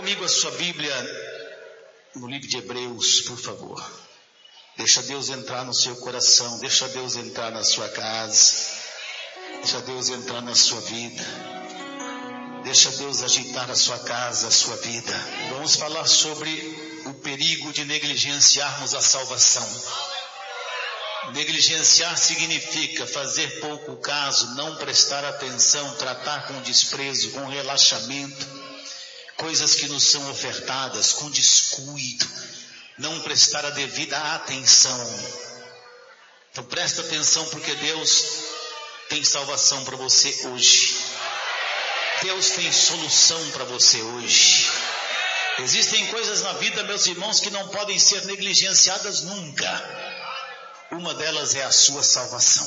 comigo a sua Bíblia no livro de Hebreus, por favor. Deixa Deus entrar no seu coração, deixa Deus entrar na sua casa, deixa Deus entrar na sua vida, deixa Deus agitar a sua casa, a sua vida. Vamos falar sobre o perigo de negligenciarmos a salvação. Negligenciar significa fazer pouco caso, não prestar atenção, tratar com desprezo, com relaxamento, coisas que nos são ofertadas, com descuido, não prestar a devida atenção. Então presta atenção, porque Deus tem salvação para você hoje. Deus tem solução para você hoje. Existem coisas na vida, meus irmãos, que não podem ser negligenciadas nunca. Uma delas é a sua salvação.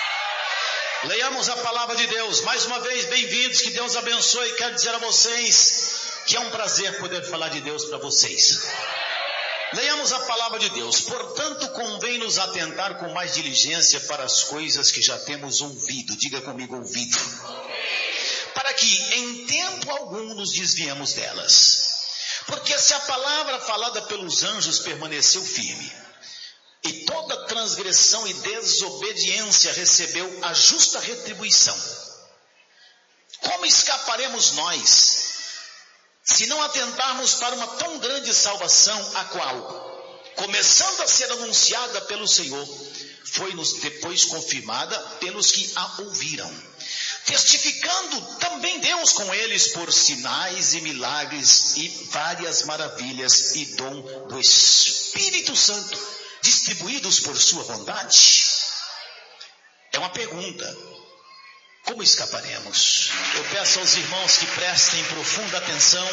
Leiamos a palavra de Deus. Mais uma vez, bem-vindos, que Deus abençoe. Quero dizer a vocês que é um prazer poder falar de Deus para vocês. Leiamos a palavra de Deus. Portanto, convém nos atentar com mais diligência para as coisas que já temos ouvido. Diga comigo, ouvido. Para que em tempo algum nos desviemos delas. Porque se a palavra falada pelos anjos permaneceu firme, e toda transgressão e desobediência recebeu a justa retribuição, como escaparemos nós, se não atentarmos para uma tão grande salvação, a qual, começando a ser anunciada pelo Senhor, foi-nos depois confirmada pelos que a ouviram, testificando também Deus com eles por sinais e milagres e várias maravilhas e dom do Espírito Santo, distribuídos por sua bondade? É uma pergunta. Como escaparemos? Eu peço aos irmãos que prestem profunda atenção,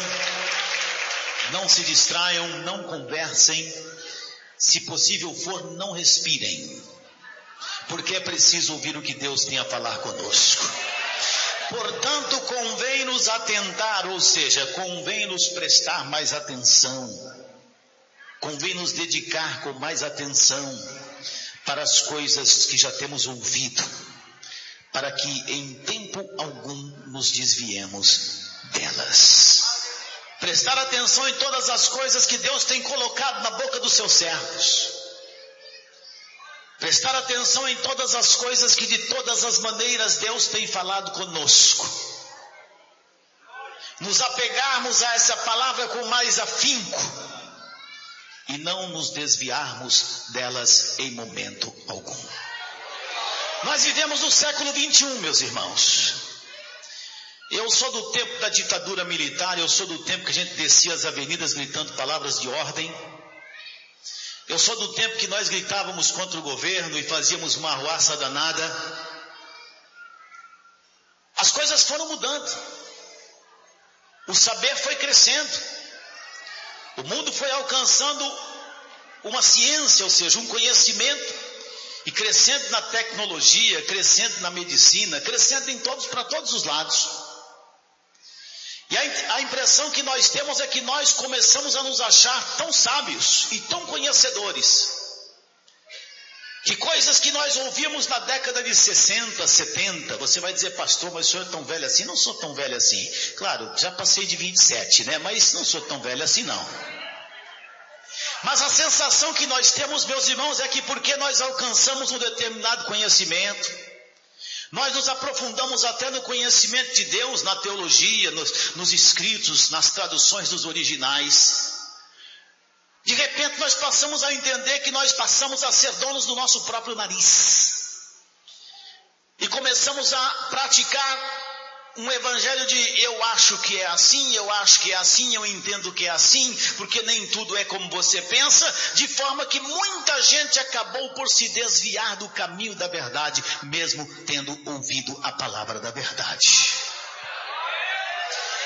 não se distraiam, não conversem, se possível for, não respirem, porque é preciso ouvir o que Deus tem a falar conosco. Portanto, convém nos atentar, ou seja, convém nos prestar mais atenção, convém nos dedicar com mais atenção para as coisas que já temos ouvido, para que em tempo algum nos desviemos delas. Prestar atenção em todas as coisas que Deus tem colocado na boca dos seus servos. Prestar atenção em todas as coisas que de todas as maneiras Deus tem falado conosco. Nos apegarmos a essa palavra com mais afinco e não nos desviarmos delas em momento algum. Nós vivemos no século 21, meus irmãos. Eu sou do tempo da ditadura militar, eu sou do tempo que a gente descia as avenidas gritando palavras de ordem. Eu sou do tempo que nós gritávamos contra o governo e fazíamos uma arruaça danada. As coisas foram mudando. O saber foi crescendo. O mundo foi alcançando uma ciência, ou seja, um conhecimento, e crescendo na tecnologia, crescendo na medicina, crescendo para todos os lados. E a impressão que nós temos é que nós começamos a nos achar tão sábios e tão conhecedores, que coisas que nós ouvíamos na década de 60, 70, você vai dizer, pastor, mas o senhor é tão velho assim? Não sou tão velho assim. Claro, já passei de 27, né? Mas não sou tão velho assim não. Mas a sensação que nós temos, meus irmãos, é que porque nós alcançamos um determinado conhecimento, nós nos aprofundamos até no conhecimento de Deus, na teologia, nos escritos, nas traduções dos originais. De repente nós passamos a entender que nós passamos a ser donos do nosso próprio nariz. E começamos a praticar um evangelho de eu acho que é assim, eu acho que é assim, eu entendo que é assim, porque nem tudo é como você pensa, de forma que muita gente acabou por se desviar do caminho da verdade, mesmo tendo ouvido a palavra da verdade.